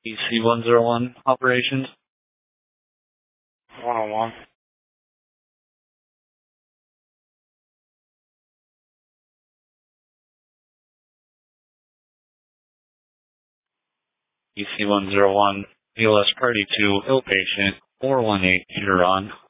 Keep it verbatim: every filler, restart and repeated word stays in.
E C one zero one operations. one oh one. E C one zero one, A L S Party two, ill patient, four one eight, Huron.